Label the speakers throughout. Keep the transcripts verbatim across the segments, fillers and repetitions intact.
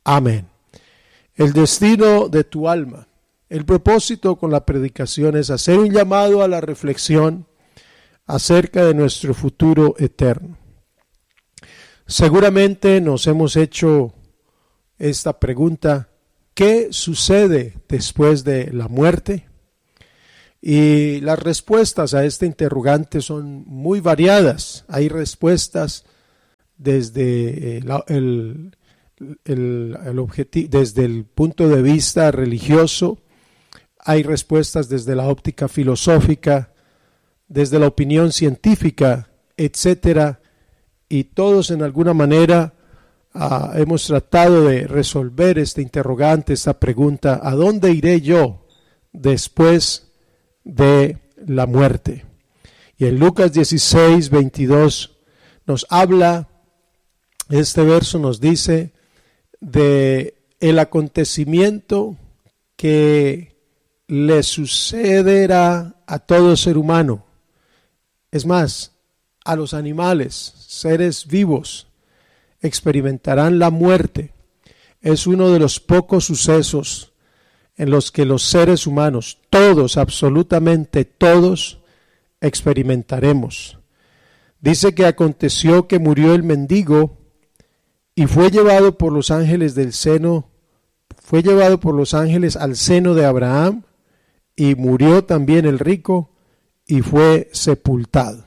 Speaker 1: Amén. El destino de tu alma. El propósito con la predicación es hacer un llamado a la reflexión acerca de nuestro futuro eterno. Seguramente nos hemos hecho esta pregunta: ¿qué sucede después de la muerte? Y las respuestas a este interrogante son muy variadas. Hay respuestas desde el, el, el, el objetivo, desde el punto de vista religioso, hay respuestas desde la óptica filosófica, desde la opinión científica, etcétera. Y todos en alguna manera uh, hemos tratado de resolver este interrogante, esta pregunta: ¿a dónde iré yo después de la muerte? Y en Lucas dieciséis, veintidós nos habla, este verso nos dice de el acontecimiento que le sucederá a todo ser humano. Es más, a los animales, seres vivos, experimentarán la muerte. Es uno de los pocos sucesos en los que los seres humanos, todos, absolutamente todos, experimentaremos. Dice que aconteció que murió el mendigo y fue llevado por los ángeles del seno, fue llevado por los ángeles al seno de Abraham, y murió también el rico y fue sepultado.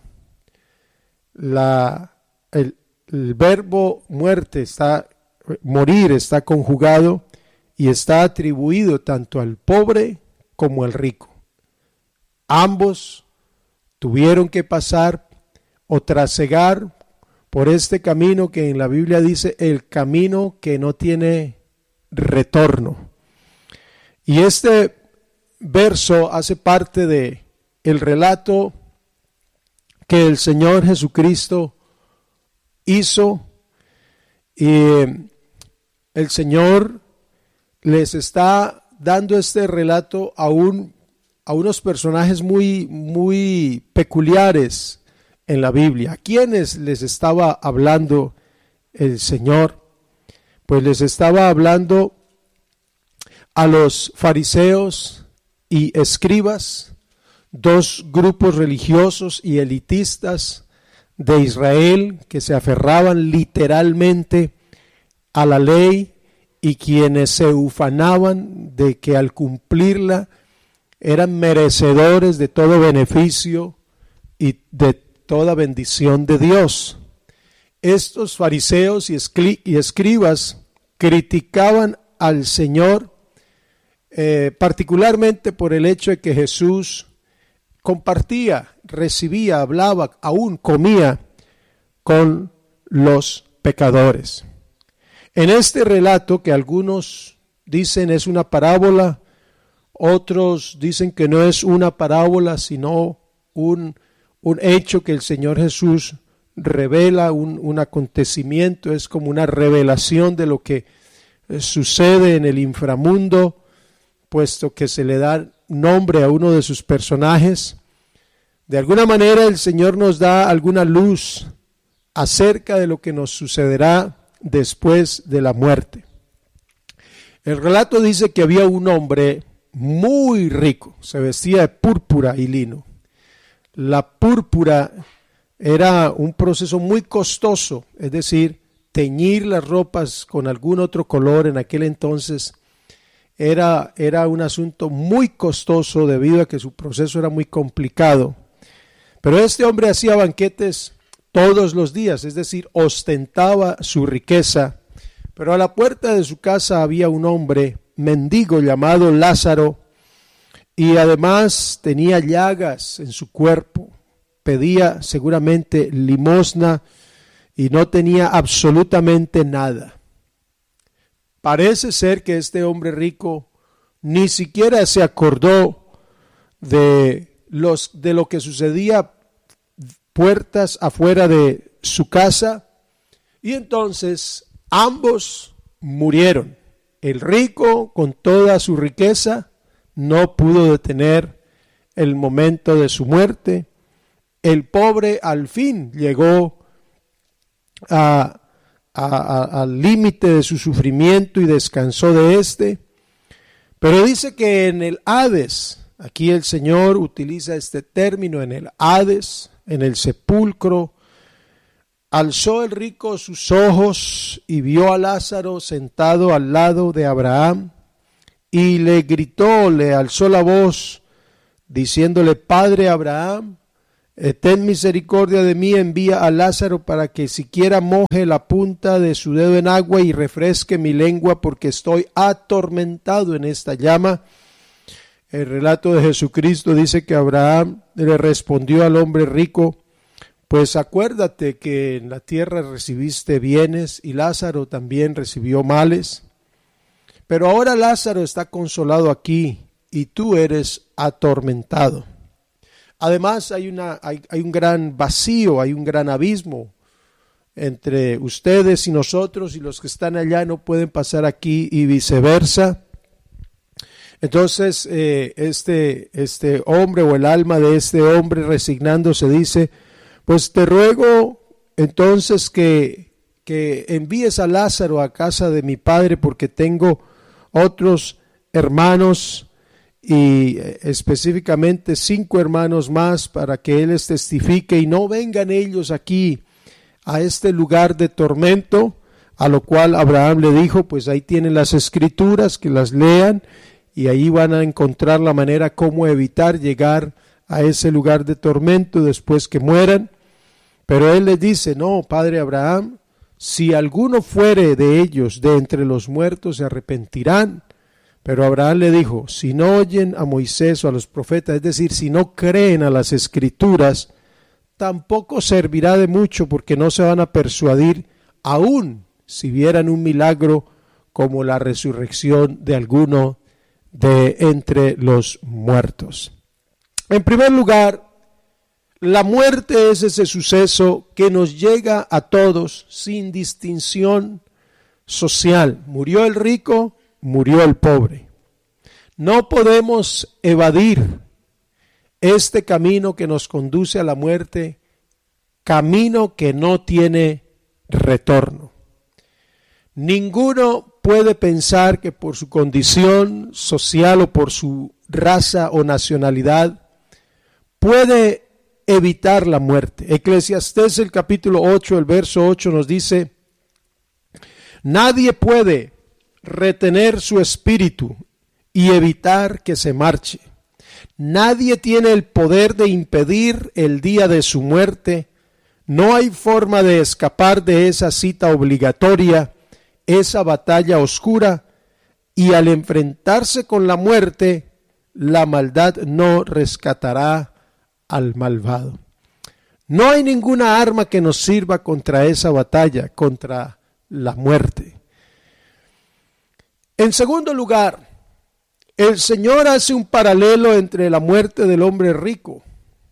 Speaker 1: La, el, el verbo muerte está, morir está conjugado y está atribuido tanto al pobre como al rico. Ambos tuvieron que pasar o trasegar por este camino que en la Biblia dice el camino que no tiene retorno. Y este verso hace parte de el relato que el Señor Jesucristo hizo, y el Señor les está dando este relato a, un, a unos personajes muy, muy peculiares en la Biblia. ¿A quiénes les estaba hablando el Señor? Pues les estaba hablando a los fariseos y escribas, dos grupos religiosos y elitistas de Israel que se aferraban literalmente a la ley y quienes se ufanaban de que al cumplirla eran merecedores de todo beneficio y de toda bendición de Dios. Estos fariseos y escribas criticaban al Señor eh, particularmente por el hecho de que Jesús compartía, recibía, hablaba, aún comía con los pecadores. En este relato, que algunos dicen es una parábola, otros dicen que no es una parábola, sino un, un hecho que el Señor Jesús revela, un, un acontecimiento, es como una revelación de lo que sucede en el inframundo, puesto que se le da nombre a uno de sus personajes. De alguna manera el Señor nos da alguna luz acerca de lo que nos sucederá después de la muerte. El relato dice que había un hombre muy rico, se vestía de púrpura y lino. La púrpura era un proceso muy costoso, es decir, teñir las ropas con algún otro color en aquel entonces era, era un asunto muy costoso debido a que su proceso era muy complicado. Pero este hombre hacía banquetes todos los días, es decir, ostentaba su riqueza. Pero a la puerta de su casa había un hombre mendigo llamado Lázaro, y además tenía llagas en su cuerpo, pedía seguramente limosna y no tenía absolutamente nada. Parece ser que este hombre rico ni siquiera se acordó de, los, de lo que sucedía puertas afuera de su casa, y entonces ambos murieron. El rico, con toda su riqueza, no pudo detener el momento de su muerte. El pobre al fin llegó a, al límite de su sufrimiento y descansó de éste. Pero dice que en el Hades, aquí el Señor utiliza este término, en el Hades, en el sepulcro, alzó el rico sus ojos y vio a Lázaro sentado al lado de Abraham y le gritó, le alzó la voz, diciéndole: Padre Abraham, ten misericordia de mí, envía a Lázaro para que siquiera moje la punta de su dedo en agua y refresque mi lengua, porque estoy atormentado en esta llama. El relato de Jesucristo dice que Abraham le respondió al hombre rico: pues acuérdate que en la tierra recibiste bienes y Lázaro también recibió males, pero ahora Lázaro está consolado aquí y tú eres atormentado. Además hay, una, hay, hay un gran vacío, hay un gran abismo entre ustedes y nosotros, y los que están allá no pueden pasar aquí y viceversa. Entonces eh, este, este hombre, o el alma de este hombre resignándose, dice: pues te ruego entonces que, que envíes a Lázaro a casa de mi padre, porque tengo otros hermanos, y específicamente cinco hermanos más, para que él les testifique y no vengan ellos aquí a este lugar de tormento. A lo cual Abraham le dijo: pues ahí tienen las escrituras, que las lean, y ahí van a encontrar la manera cómo evitar llegar a ese lugar de tormento después que mueran. Pero él les dice: no, padre Abraham, si alguno fuere de ellos de entre los muertos, se arrepentirán. Pero Abraham le dijo: si no oyen a Moisés o a los profetas, es decir, si no creen a las escrituras, tampoco servirá de mucho, porque no se van a persuadir, aun si vieran un milagro como la resurrección de alguno de entre los muertos. En primer lugar, la muerte es ese suceso que nos llega a todos sin distinción social. Murió el rico, murió el pobre. No podemos evadir este camino que nos conduce a la muerte, camino que no tiene retorno. Ninguno puede pensar que por su condición social o por su raza o nacionalidad puede evitar la muerte. Eclesiastés, el capítulo ocho, el verso ocho nos dice: nadie puede retener su espíritu y evitar que se marche. Nadie tiene el poder de impedir el día de su muerte. No hay forma de escapar de esa cita obligatoria, esa batalla oscura, y al enfrentarse con la muerte, la maldad no rescatará al malvado. No hay ninguna arma que nos sirva contra esa batalla, contra la muerte. En segundo lugar, el Señor hace un paralelo entre la muerte del hombre rico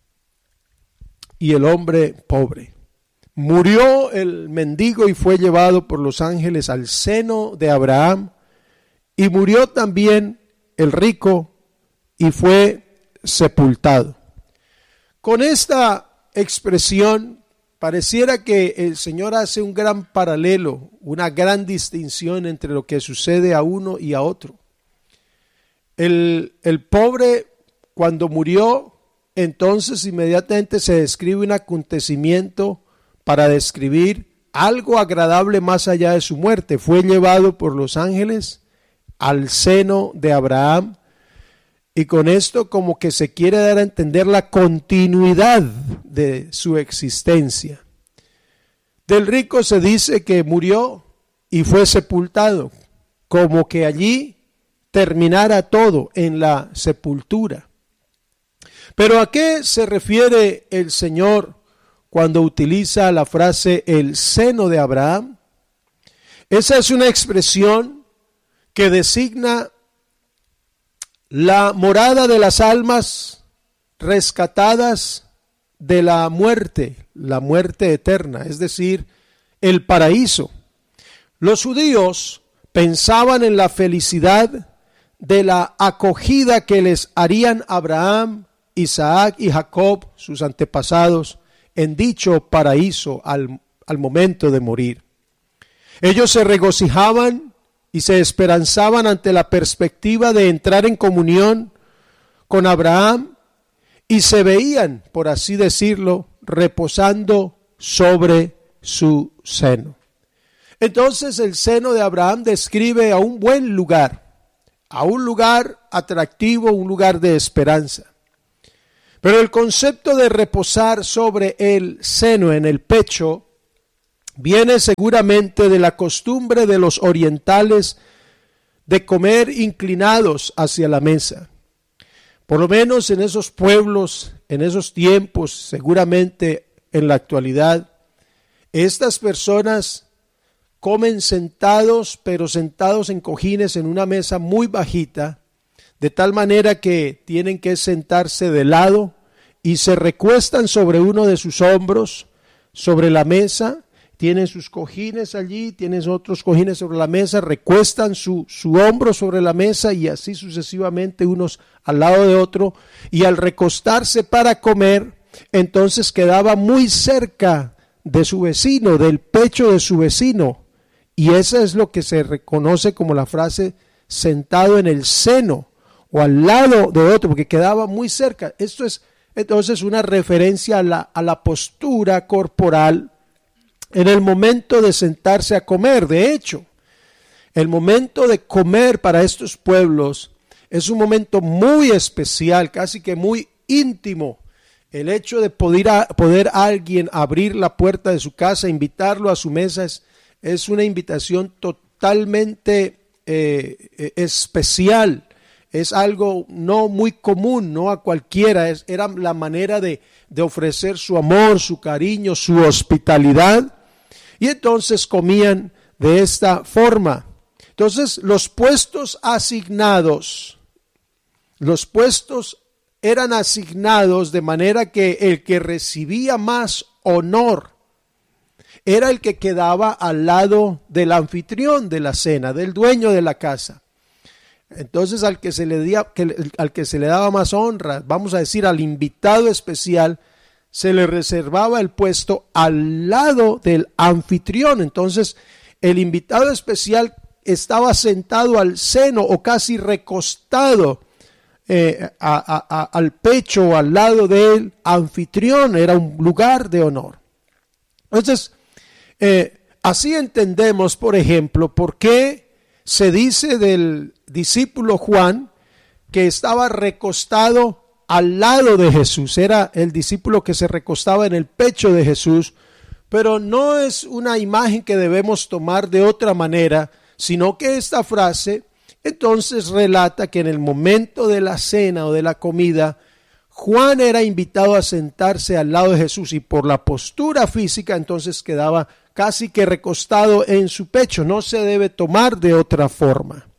Speaker 1: y el hombre pobre. Murió el mendigo y fue llevado por los ángeles al seno de Abraham, y murió también el rico y fue sepultado. Con esta expresión pareciera que el Señor hace un gran paralelo, una gran distinción entre lo que sucede a uno y a otro. El, el pobre, cuando murió, entonces inmediatamente se describe un acontecimiento para describir algo agradable más allá de su muerte. Fue llevado por los ángeles al seno de Abraham, y con esto como que se quiere dar a entender la continuidad de su existencia. Del rico se dice que murió y fue sepultado, como que allí terminara todo en la sepultura. Pero ¿a qué se refiere el Señor cuando utiliza la frase el seno de Abraham? Esa es una expresión que designa la morada de las almas rescatadas de la muerte, la muerte eterna, es decir, el paraíso. Los judíos pensaban en la felicidad de la acogida que les harían Abraham, Isaac y Jacob, sus antepasados, en dicho paraíso al, al momento de morir. Ellos se regocijaban y se esperanzaban ante la perspectiva de entrar en comunión con Abraham y se veían, por así decirlo, reposando sobre su seno. Entonces el seno de Abraham describe a un buen lugar, a un lugar atractivo, un lugar de esperanza. Pero el concepto de reposar sobre el seno, en el pecho, viene seguramente de la costumbre de los orientales de comer inclinados hacia la mesa. Por lo menos en esos pueblos, en esos tiempos, seguramente en la actualidad, estas personas comen sentados, pero sentados en cojines en una mesa muy bajita, de tal manera que tienen que sentarse de lado y se recuestan sobre uno de sus hombros, sobre la mesa. Tienen sus cojines allí, tienen otros cojines sobre la mesa, recuestan su, su hombro sobre la mesa y así sucesivamente unos al lado de otro. Y al recostarse para comer, entonces quedaba muy cerca de su vecino, del pecho de su vecino. Y eso es lo que se reconoce como la frase sentado en el seno o al lado de otro, porque quedaba muy cerca. Esto es entonces una referencia a la, a la postura corporal en el momento de sentarse a comer. De hecho, el momento de comer para estos pueblos es un momento muy especial, casi que muy íntimo. El hecho de poder, a, poder alguien abrir la puerta de su casa, invitarlo a su mesa, es, es una invitación totalmente eh, especial. Es algo no muy común, no a cualquiera. Es, era la manera de, de ofrecer su amor, su cariño, su hospitalidad. Y entonces comían de esta forma. Entonces los puestos asignados, los puestos eran asignados de manera que el que recibía más honor era el que quedaba al lado del anfitrión de la cena, del dueño de la casa. Entonces al que se le, di, al que se le daba más honra, vamos a decir al invitado especial, se le reservaba el puesto al lado del anfitrión. Entonces el invitado especial estaba sentado al seno o casi recostado eh, a, a, a, al pecho o al lado del anfitrión. Era un lugar de honor. Entonces eh, así entendemos, por ejemplo, por qué se dice del discípulo Juan que estaba recostado al lado de Jesús. Era el discípulo que se recostaba en el pecho de Jesús, pero no es una imagen que debemos tomar de otra manera, sino que esta frase entonces relata que en el momento de la cena o de la comida, Juan era invitado a sentarse al lado de Jesús y por la postura física entonces quedaba casi que recostado en su pecho. No se debe tomar de otra forma.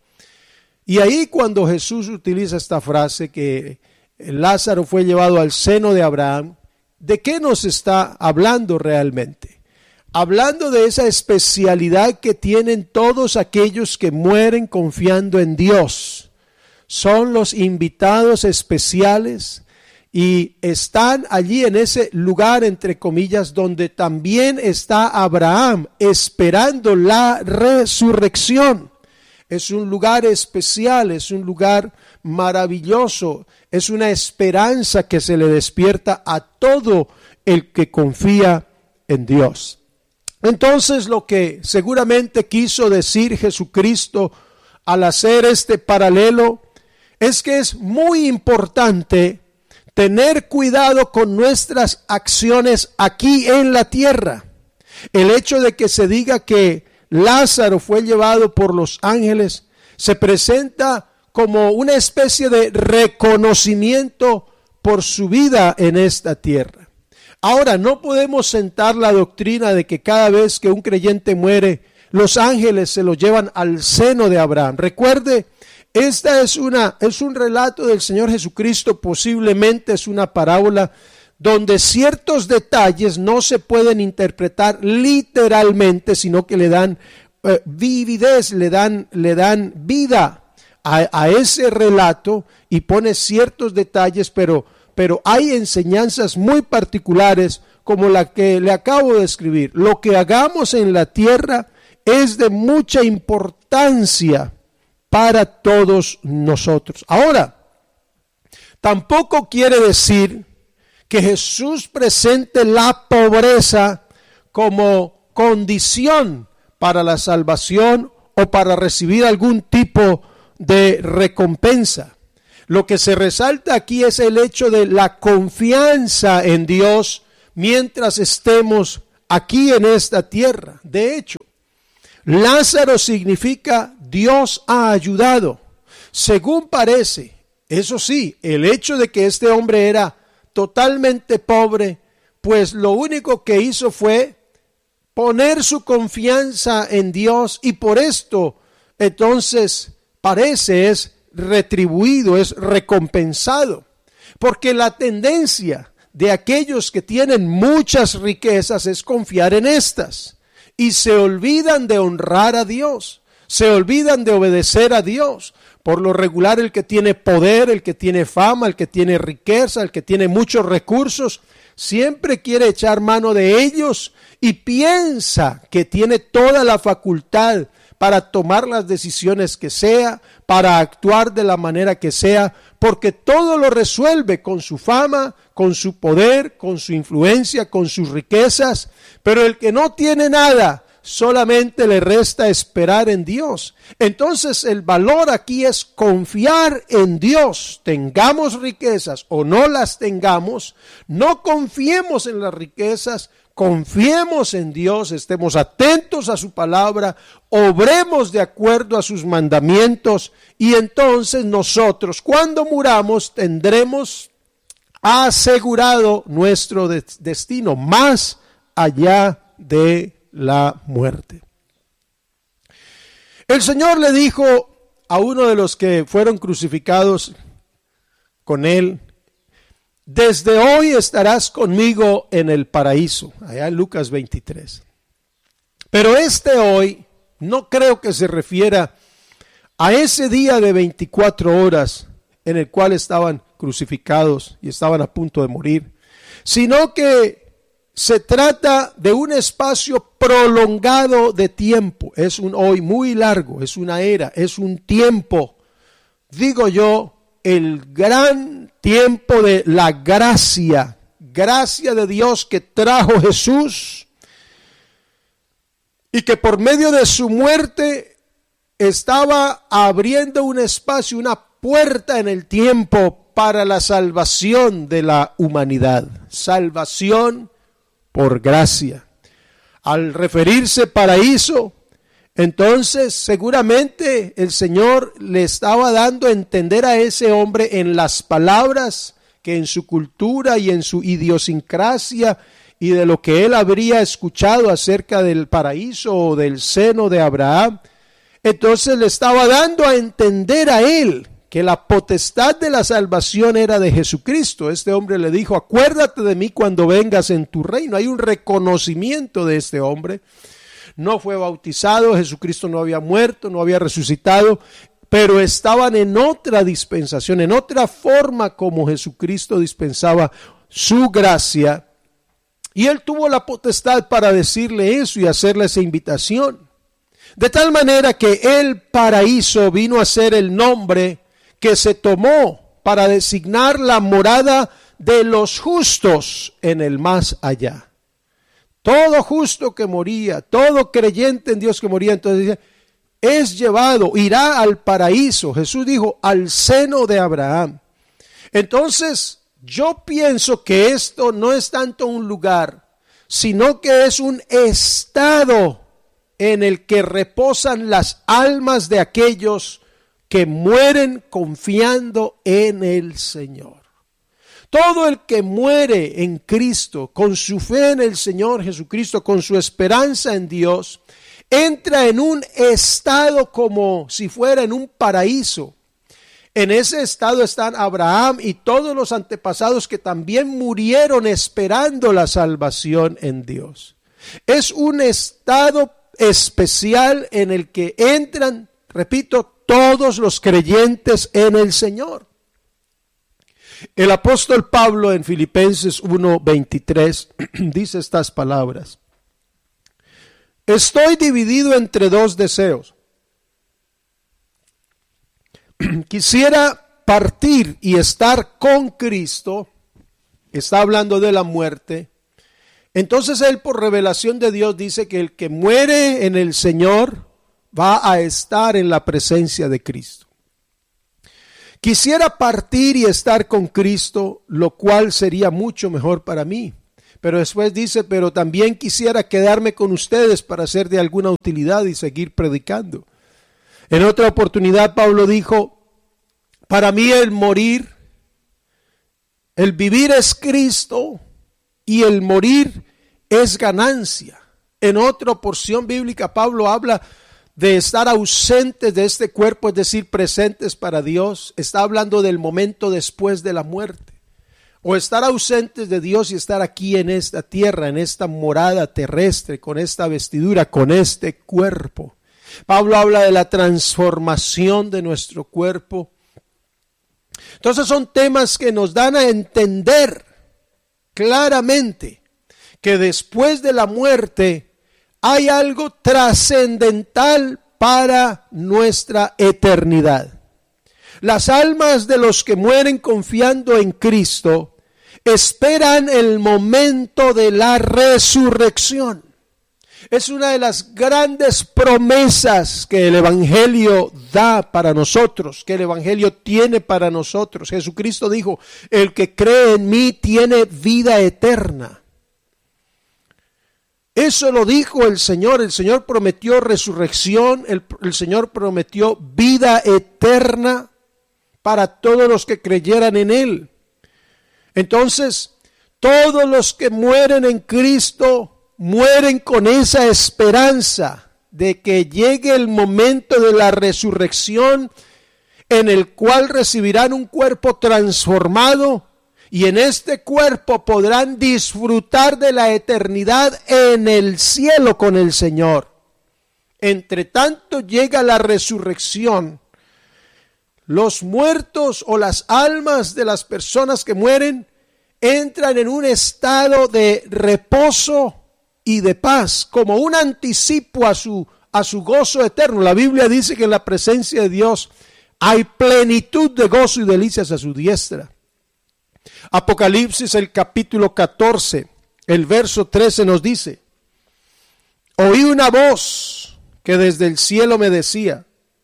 Speaker 1: Y ahí cuando Jesús utiliza esta frase que Lázaro fue llevado al seno de Abraham, ¿de qué nos está hablando realmente? Hablando de esa especialidad que tienen todos aquellos que mueren confiando en Dios. Son los invitados especiales y están allí en ese lugar, entre comillas, donde también está Abraham esperando la resurrección. Es un lugar especial, es un lugar maravilloso, es una esperanza que se le despierta a todo el que confía en Dios. Entonces, lo que seguramente quiso decir Jesucristo al hacer este paralelo es que es muy importante tener cuidado con nuestras acciones aquí en la tierra. El hecho de que se diga que Lázaro fue llevado por los ángeles se presenta como una especie de reconocimiento por su vida en esta tierra. Ahora, no podemos sentar la doctrina de que cada vez que un creyente muere, los ángeles se lo llevan al seno de Abraham. Recuerde, esta es una, es un relato del Señor Jesucristo, posiblemente es una parábola donde ciertos detalles no se pueden interpretar literalmente, sino que le dan eh, vividez, le dan, le dan vida a, a ese relato y pone ciertos detalles, pero, pero hay enseñanzas muy particulares como la que le acabo de escribir. Lo que hagamos en la tierra es de mucha importancia para todos nosotros. Ahora, tampoco quiere decir que Jesús presente la pobreza como condición para la salvación o para recibir algún tipo de recompensa. Lo que se resalta aquí es el hecho de la confianza en Dios mientras estemos aquí en esta tierra. De hecho, Lázaro significa Dios ha ayudado. Según parece, eso sí, el hecho de que este hombre era totalmente pobre, pues lo único que hizo fue poner su confianza en Dios y por esto entonces parece es retribuido, es recompensado, porque la tendencia de aquellos que tienen muchas riquezas es confiar en estas y se olvidan de honrar a Dios, se olvidan de obedecer a Dios. Por lo regular, el que tiene poder, el que tiene fama, el que tiene riqueza, el que tiene muchos recursos, siempre quiere echar mano de ellos y piensa que tiene toda la facultad para tomar las decisiones que sea, para actuar de la manera que sea, porque todo lo resuelve con su fama, con su poder, con su influencia, con sus riquezas. Pero el que no tiene nada, solamente le resta esperar en Dios. Entonces el valor aquí es confiar en Dios. Tengamos riquezas o no las tengamos, no confiemos en las riquezas, confiemos en Dios, estemos atentos a su palabra, obremos de acuerdo a sus mandamientos y entonces nosotros cuando muramos tendremos asegurado nuestro de- destino más allá de la muerte. El Señor le dijo a uno de los que fueron crucificados con él: desde hoy estarás conmigo en el paraíso, allá en Lucas veintitrés. Pero este hoy no creo que se refiera a ese día de veinticuatro horas en el cual estaban crucificados y estaban a punto de morir, sino que se trata de un espacio prolongado de tiempo. Es un hoy muy largo, es una era, es un tiempo, digo yo, el gran tiempo de la gracia, gracia de Dios que trajo Jesús y que por medio de su muerte estaba abriendo un espacio, una puerta en el tiempo para la salvación de la humanidad. Salvación por gracia. Al referirse paraíso, entonces seguramente el Señor le estaba dando a entender a ese hombre en las palabras que en su cultura y en su idiosincrasia y de lo que él habría escuchado acerca del paraíso o del seno de Abraham, entonces le estaba dando a entender a él que la potestad de la salvación era de Jesucristo. Este hombre le dijo: acuérdate de mí cuando vengas en tu reino. Hay un reconocimiento de este hombre. No fue bautizado, Jesucristo no había muerto, no había resucitado, pero estaban en otra dispensación, en otra forma como Jesucristo dispensaba su gracia. Y él tuvo la potestad para decirle eso y hacerle esa invitación. De tal manera que el paraíso vino a ser el nombre que se tomó para designar la morada de los justos en el más allá. Todo justo que moría, todo creyente en Dios que moría, entonces dice, es llevado, irá al paraíso. Jesús dijo, al seno de Abraham. Entonces, yo pienso que esto no es tanto un lugar, sino que es un estado en el que reposan las almas de aquellos que mueren confiando en el Señor. Todo el que muere en Cristo, con su fe en el Señor Jesucristo, con su esperanza en Dios, entra en un estado como si fuera en un paraíso. En ese estado están Abraham y todos los antepasados que también murieron esperando la salvación en Dios. Es un estado especial en el que entran, repito, todos los creyentes en el Señor. El apóstol Pablo en Filipenses uno veintitrés dice estas palabras: estoy dividido entre dos deseos. Quisiera partir y estar con Cristo. Está hablando de la muerte. Entonces él, por revelación de Dios, dice que el que muere en el Señor va a estar en la presencia de Cristo. Quisiera partir y estar con Cristo, lo cual sería mucho mejor para mí. Pero después dice, pero también quisiera quedarme con ustedes para ser de alguna utilidad y seguir predicando. En otra oportunidad Pablo dijo, para mí el morir, el vivir es Cristo y el morir es ganancia. En otra porción bíblica Pablo habla de estar ausentes de este cuerpo, es decir, presentes para Dios. Está hablando del momento después de la muerte. O estar ausentes de Dios y estar aquí en esta tierra, en esta morada terrestre, con esta vestidura, con este cuerpo. Pablo habla de la transformación de nuestro cuerpo. Entonces son temas que nos dan a entender claramente que después de la muerte hay algo trascendental para nuestra eternidad. Las almas de los que mueren confiando en Cristo esperan el momento de la resurrección. Es una de las grandes promesas que el Evangelio da para nosotros, que el Evangelio tiene para nosotros. Jesucristo dijo, el que cree en mí tiene vida eterna. Eso lo dijo el Señor. El Señor prometió resurrección, el, el Señor prometió vida eterna para todos los que creyeran en Él. Entonces, todos los que mueren en Cristo mueren con esa esperanza de que llegue el momento de la resurrección en el cual recibirán un cuerpo transformado y en este cuerpo podrán disfrutar de la eternidad en el cielo con el Señor. Entre tanto llega la resurrección, los muertos o las almas de las personas que mueren entran en un estado de reposo y de paz, como un anticipo a su, a su gozo eterno. La Biblia dice que en la presencia de Dios hay plenitud de gozo y delicias a su diestra. Apocalipsis, el capítulo catorce, el verso trece nos dice, oí una voz que desde el cielo me decía,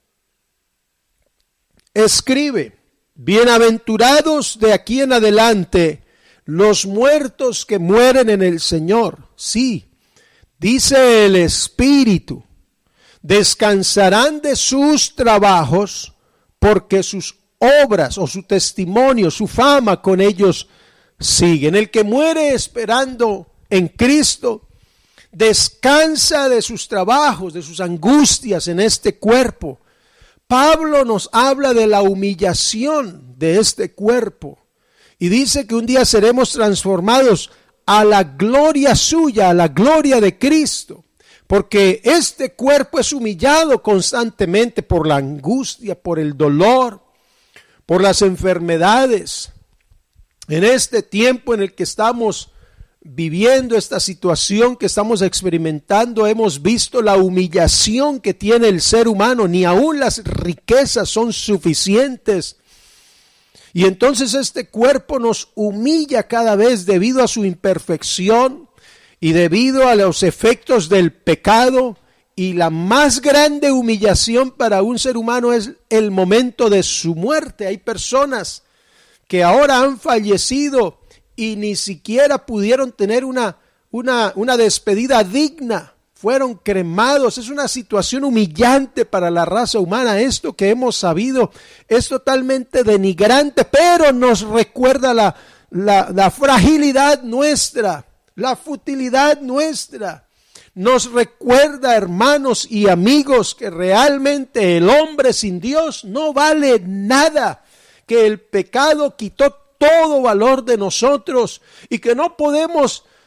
Speaker 1: escribe, bienaventurados de aquí en adelante los muertos que mueren en el Señor. Sí, dice el Espíritu, descansarán de sus trabajos porque sus obras o su testimonio, su fama con ellos siguen. El que muere esperando en Cristo descansa de sus trabajos, de sus angustias en este cuerpo. Pablo nos habla de la humillación de este cuerpo y dice que un día seremos transformados a la gloria suya, a la gloria de Cristo, porque este cuerpo es humillado constantemente por la angustia, por el dolor, por las enfermedades. En este tiempo en el que estamos viviendo, esta situación que estamos experimentando, hemos visto la humillación que tiene el ser humano. Ni aún las riquezas son suficientes. Y entonces este cuerpo nos humilla cada vez debido a su imperfección y debido a los efectos del pecado. Y la más grande humillación para un ser humano es el momento de su muerte. Hay personas que ahora han fallecido y ni siquiera pudieron tener una, una, una despedida digna. Fueron cremados. Es una situación humillante para la raza humana. Esto que hemos sabido es totalmente denigrante, pero nos recuerda la, la, la fragilidad nuestra, la futilidad nuestra. Nos recuerda, hermanos y amigos, que realmente el hombre sin Dios no vale nada, que el pecado quitó todo valor de nosotros y que no podemos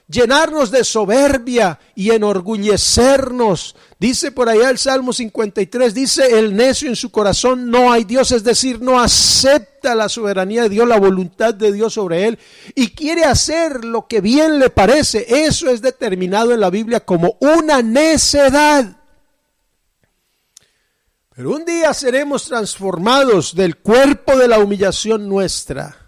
Speaker 1: llenarnos de soberbia y enorgullecernos. Dice por allá el Salmo cincuenta y tres, dice el necio en su corazón no hay Dios, es decir, no acepta la soberanía de Dios, la voluntad de Dios sobre él y quiere hacer lo que bien le parece. Eso es determinado en la Biblia como una necedad. Pero un día seremos transformados del cuerpo de la humillación nuestra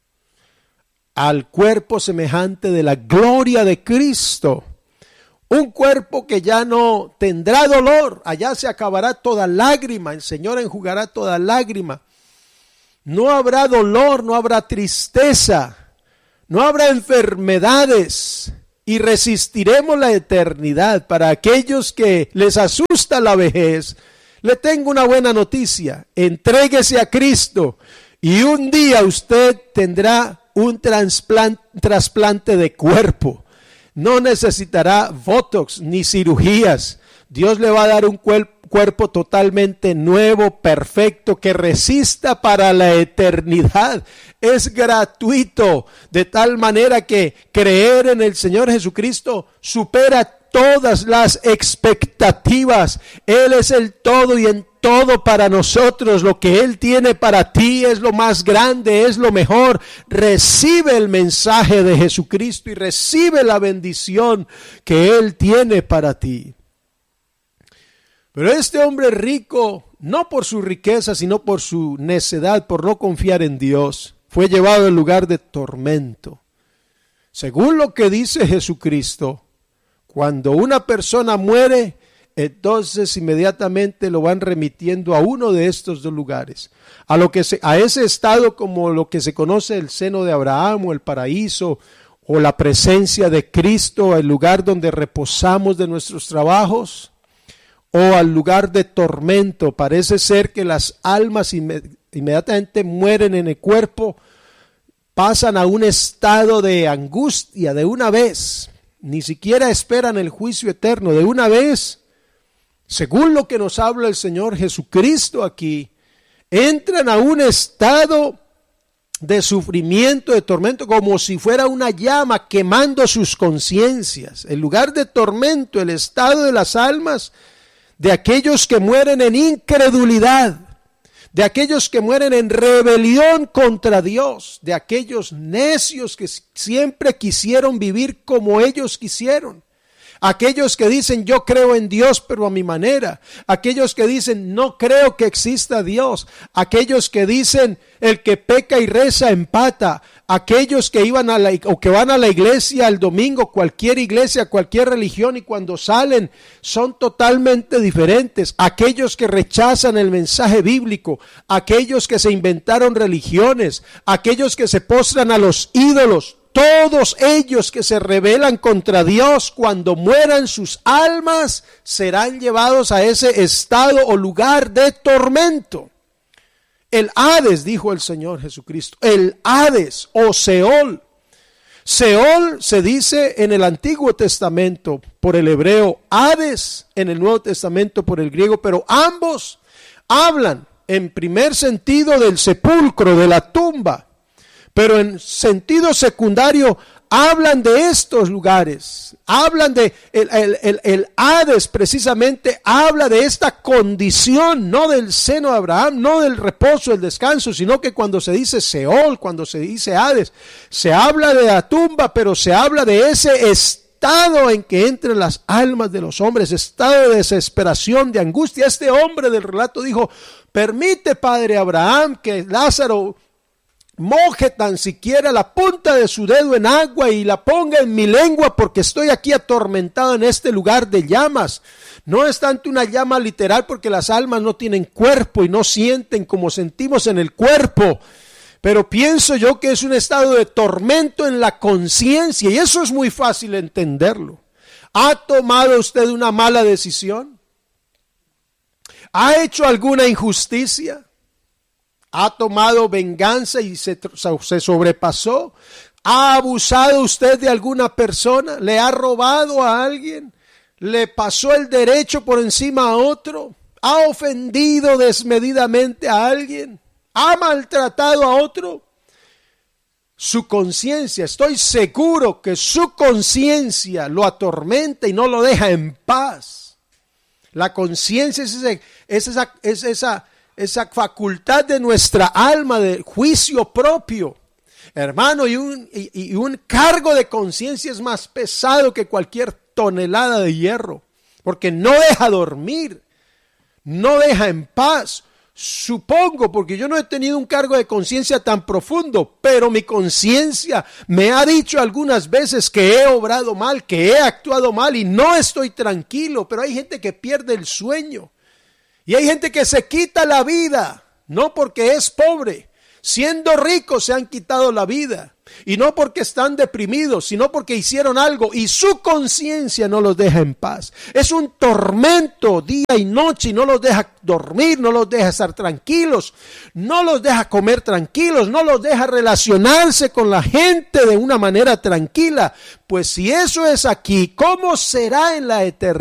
Speaker 1: al cuerpo semejante de la gloria de Cristo. Un cuerpo que ya no tendrá dolor, allá se acabará toda lágrima, el Señor enjugará toda lágrima. No habrá dolor, no habrá tristeza, no habrá enfermedades y resistiremos la eternidad. Para aquellos que les asusta la vejez, le tengo una buena noticia: entréguese a Cristo y un día usted tendrá un trasplante, trasplante de cuerpo. No necesitará botox ni cirugías. Dios le va a dar un cuerpo totalmente nuevo, perfecto, que resista para la eternidad. Es gratuito, de tal manera que creer en el Señor Jesucristo supera todas las expectativas. Él es el todo y en todo para nosotros. Lo que Él tiene para ti es lo más grande, es lo mejor. Recibe el mensaje de Jesucristo y recibe la bendición que Él tiene para ti. Pero este hombre rico, no por su riqueza, sino por su necedad, por no confiar en Dios, fue llevado al lugar de tormento. Según lo que dice Jesucristo, cuando una persona muere, entonces inmediatamente lo van remitiendo a uno de estos dos lugares, a lo que se, a ese estado como lo que se conoce el seno de Abraham o el paraíso o la presencia de Cristo, el lugar donde reposamos de nuestros trabajos, o al lugar de tormento. Parece ser que las almas inmed- inmediatamente mueren en el cuerpo, pasan a un estado de angustia de una vez, ni siquiera esperan el juicio eterno, de una vez. Según lo que nos habla el Señor Jesucristo aquí, entran a un estado de sufrimiento, de tormento, como si fuera una llama quemando sus conciencias. El lugar de tormento, el estado de las almas de aquellos que mueren en incredulidad, de aquellos que mueren en rebelión contra Dios, de aquellos necios que siempre quisieron vivir como ellos quisieron. Aquellos que dicen yo creo en Dios pero a mi manera, aquellos que dicen no creo que exista Dios, aquellos que dicen el que peca y reza empata, aquellos que iban a la o que van a la iglesia el domingo, cualquier iglesia, cualquier religión, y cuando salen son totalmente diferentes, aquellos que rechazan el mensaje bíblico, aquellos que se inventaron religiones, aquellos que se postran a los ídolos. Todos ellos que se rebelan contra Dios, cuando mueran sus almas, serán llevados a ese estado o lugar de tormento. El Hades, dijo el Señor Jesucristo, el Hades o Seol. Seol se dice en el Antiguo Testamento por el hebreo, Hades en el Nuevo Testamento por el griego, pero ambos hablan en primer sentido del sepulcro, de la tumba. Pero en sentido secundario hablan de estos lugares, hablan de el, el, el, el Hades precisamente, habla de esta condición, no del seno de Abraham, no del reposo, el descanso, sino que cuando se dice Seol, cuando se dice Hades, se habla de la tumba, pero se habla de ese estado en que entran las almas de los hombres, estado de desesperación, de angustia. Este hombre del relato dijo, permite, Padre Abraham, que Lázaro moje tan siquiera la punta de su dedo en agua y la ponga en mi lengua, porque estoy aquí atormentado en este lugar de llamas. No es tanto una llama literal, porque las almas no tienen cuerpo y no sienten como sentimos en el cuerpo, pero pienso yo que es un estado de tormento en la conciencia, y eso es muy fácil entenderlo. ¿Ha tomado usted una mala decisión? ¿Ha hecho alguna injusticia? ¿Ha tomado venganza y se, se sobrepasó? ¿Ha abusado usted de alguna persona? ¿Le ha robado a alguien? ¿Le pasó el derecho por encima a otro? ¿Ha ofendido desmedidamente a alguien? ¿Ha maltratado a otro? su conciencia, estoy seguro que su conciencia lo atormenta y no lo deja en paz. La conciencia es, ese, es, esa, es esa, esa facultad de nuestra alma de juicio propio. Hermano, y un, y, y un cargo de conciencia es más pesado que cualquier tonelada de hierro, porque no deja dormir, no deja en paz. Supongo, porque yo no he tenido un cargo de conciencia tan profundo, pero mi conciencia me ha dicho algunas veces que he obrado mal, que he actuado mal y no estoy tranquilo. Pero hay gente que pierde el sueño y hay gente que se quita la vida, no porque es pobre. Siendo ricos se han quitado la vida, y no porque están deprimidos, sino porque hicieron algo y su conciencia no los deja en paz. Es un tormento día y noche y no los deja dormir, no los deja estar tranquilos, no los deja comer tranquilos, no los deja relacionarse con la gente de una manera tranquila. Pues si eso es aquí, ¿cómo será en la eternidad?